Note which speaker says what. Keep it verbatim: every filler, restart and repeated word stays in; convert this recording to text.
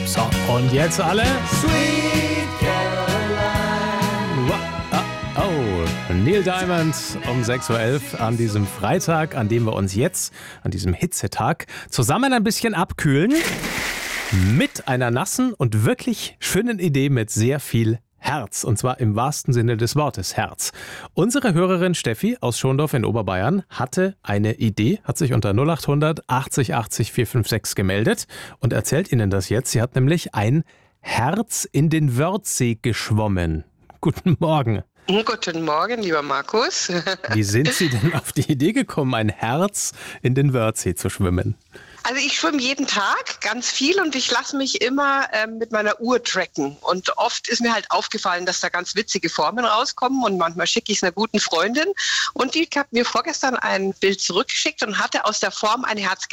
Speaker 1: So, und jetzt alle.
Speaker 2: Sweet Caroline.
Speaker 1: Oh, oh. Neil Diamond um sechs Uhr elf an diesem Freitag, an dem wir uns jetzt, an diesem Hitzetag, zusammen ein bisschen abkühlen. Mit einer nassen und wirklich schönen Idee mit sehr viel Herz. Und zwar im wahrsten Sinne des Wortes Herz. Unsere Hörerin Steffi aus Schondorf in Oberbayern hatte eine Idee, hat sich unter null achthundert achtzig achtzig vierhundertsechsundsechzig gemeldet und erzählt Ihnen das jetzt. Sie hat nämlich ein Herz in den Wörthsee geschwommen. Guten Morgen.
Speaker 3: Guten Morgen, lieber Markus.
Speaker 1: Wie sind Sie denn auf die Idee gekommen, ein Herz in den Wörthsee zu schwimmen?
Speaker 3: Also ich schwimme jeden Tag ganz viel und ich lasse mich immer ähm, mit meiner Uhr tracken. Und oft ist mir halt aufgefallen, dass da ganz witzige Formen rauskommen und manchmal schicke ich es einer guten Freundin. Und die hat mir vorgestern ein Bild zurückgeschickt und hatte aus der Form ein Herz